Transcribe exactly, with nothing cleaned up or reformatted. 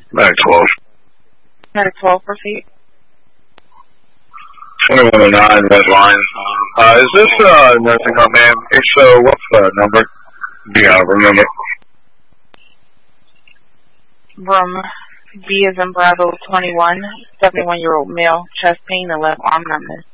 Medic twelve. Medic twelve, proceed. twenty-one oh nine, red line. Uh, is this, uh, nursing home, ma'am? If so, what's the number? Yeah, remember. Room B as in Bravo twenty-one, seventy-one-year-old male, chest pain and left arm numbness.